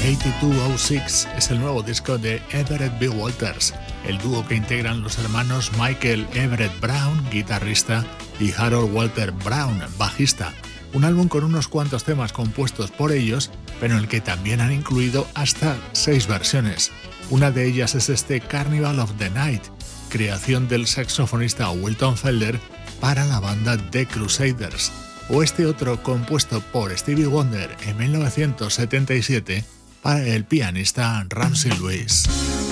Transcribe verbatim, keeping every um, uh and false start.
ochenta y dos cero seis es el nuevo disco de Everett B. Walters, el dúo que integran los hermanos Michael Everett Brown, guitarrista, y Harold Walter Brown, bajista. Un álbum con unos cuantos temas compuestos por ellos, pero en el que también han incluido hasta seis versiones. Una de ellas es este Carnival of the Night, creación del saxofonista Wilton Felder para la banda The Crusaders, o este otro compuesto por Stevie Wonder en mil novecientos setenta y siete para el pianista Ramsey Lewis.